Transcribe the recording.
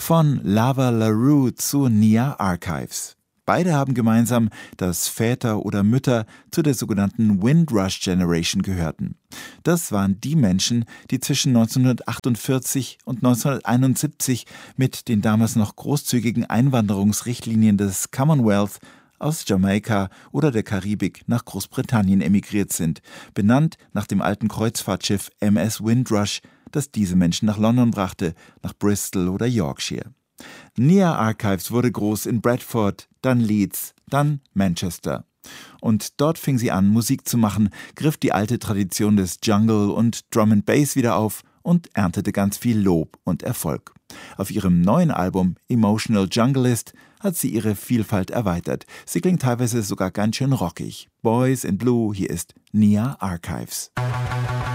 Von Lava LaRue zu Nia Archives. Beide haben gemeinsam, dass Väter oder Mütter zu der sogenannten Windrush Generation gehörten. Das waren die Menschen, die zwischen 1948 und 1971 mit den damals noch großzügigen Einwanderungsrichtlinien des Commonwealth aus Jamaika oder der Karibik nach Großbritannien emigriert sind, benannt nach dem alten Kreuzfahrtschiff MS Windrush, das diese Menschen nach London brachte, nach Bristol oder Yorkshire. Nia Archives wurde groß in Bradford, dann Leeds, dann Manchester. Und dort fing sie an, Musik zu machen, griff die alte Tradition des Jungle und Drum and Bass wieder auf und erntete ganz viel Lob und Erfolg. Auf ihrem neuen Album Emotional Junglist hat sie ihre Vielfalt erweitert. Sie klingt teilweise sogar ganz schön rockig. Boys in Blue, hier ist Nia Archives.